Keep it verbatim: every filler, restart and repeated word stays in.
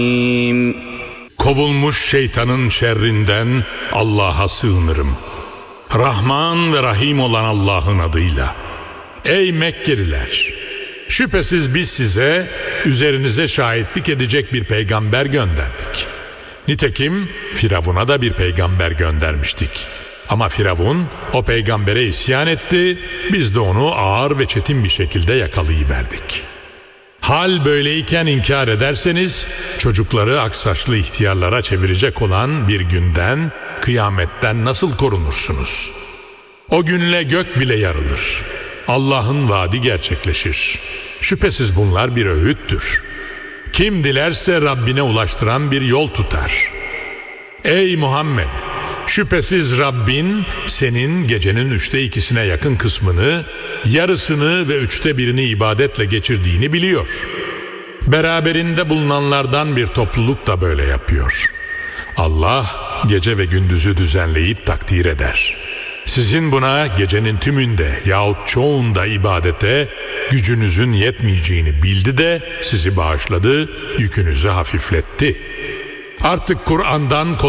Kovulmuş şeytanın şerrinden Allah'a sığınırım. Rahman ve Rahim olan Allah'ın adıyla. Ey Mekkeliler! Şüphesiz biz size, üzerinize şahitlik edecek bir peygamber gönderdik. Nitekim Firavun'a da bir peygamber göndermiştik. Ama Firavun o peygambere isyan etti, biz de onu ağır ve çetin bir şekilde yakalayıverdik. Hal böyleyken inkar ederseniz, çocukları aksaçlı ihtiyarlara çevirecek olan bir günden, kıyametten nasıl korunursunuz? O günle gök bile yarılır. Allah'ın vaadi gerçekleşir. Şüphesiz bunlar bir öğüttür. Kim dilerse Rabbine ulaştıran bir yol tutar. Ey Muhammed! Şüphesiz Rabbin senin gecenin üçte ikisine yakın kısmını, yarısını ve üçte birini ibadetle geçirdiğini biliyor. Beraberinde bulunanlardan bir topluluk da böyle yapıyor. Allah gece ve gündüzü düzenleyip takdir eder. Sizin buna gecenin tümünde yahut çoğunda ibadete gücünüzün yetmeyeceğini bildi de sizi bağışladı, yükünüzü hafifletti. Artık Kur'an'dan